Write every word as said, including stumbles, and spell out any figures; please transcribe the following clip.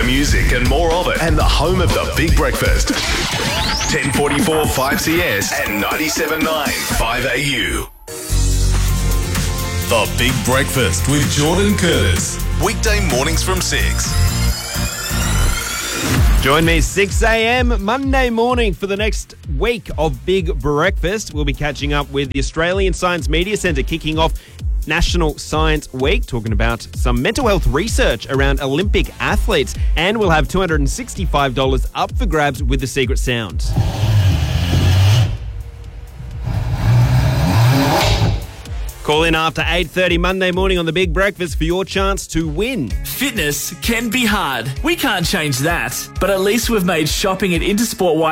music and more of it, and the home of the Big Breakfast. ten forty-four five C S and ninety-seven point nine five A U. The Big Breakfast with Jordan Curtis. Weekday mornings from six. Join me six a.m. Monday morning for the next week of Big Breakfast. We'll be catching up with the Australian Science Media Centre kicking off National Science Week, talking about some mental health research around Olympic athletes. And we'll have two hundred sixty-five dollars up for grabs with the secret sound. Call in after eight thirty Monday morning on The Big Breakfast for your chance to win. Fitness can be hard. We can't change that. But at least we've made shopping at Intersport